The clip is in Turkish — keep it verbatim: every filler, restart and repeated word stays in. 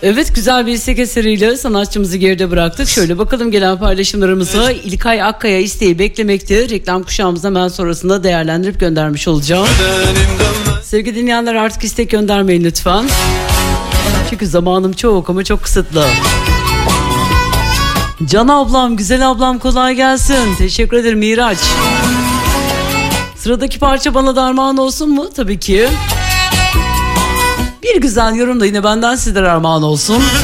Evet, güzel bir istek eseriyle sanatçımızı geride bıraktık. Şöyle bakalım gelen paylaşımlarımıza. İlkay Akkaya isteği beklemekte. Reklam kuşağımızda hemen sonrasında değerlendirip göndermiş olacağım. Sevgili dinleyenler, artık istek göndermeyin lütfen. Çünkü zamanım çok ama çok kısıtlı. Can ablam, güzel ablam, kolay gelsin. Teşekkür ederim Miraç. Sıradaki parça bana da armağan olsun mu? Tabii ki. Bir güzel yorum da yine benden sizlere armağan olsun.